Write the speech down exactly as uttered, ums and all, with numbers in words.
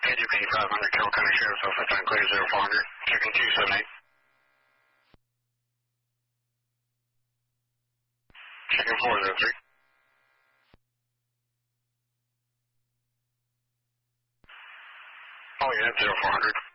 K G P five hundred, Carroll County Sheriff's Office, time clear zero four hundred, checking two seven eight. Checking four zero three. Oh yeah, zero four hundred.